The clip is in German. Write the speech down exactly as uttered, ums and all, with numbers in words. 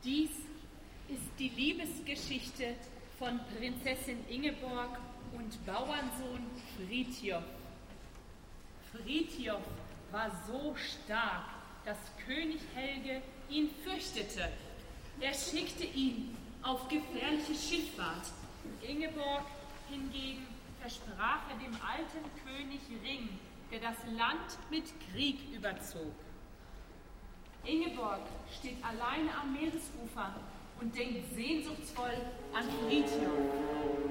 Dies ist die Liebesgeschichte von Prinzessin Ingeborg und Bauernsohn Frithjof. Frithjof war so stark, dass König Helge ihn fürchtete. Er schickte ihn auf gefährliche Schifffahrt. Ingeborg hingegen versprach er dem alten König Ring, der das Land mit Krieg überzog. Ingeborg steht alleine am Meeresufer und denkt sehnsuchtsvoll an Frithjof.